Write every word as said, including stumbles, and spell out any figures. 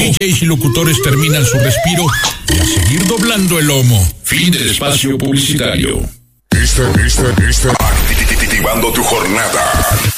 D Js y locutores terminan su respiro y a seguir doblando el lomo. Fin del espacio publicitario. Esta, esta, esta, activando tu jornada.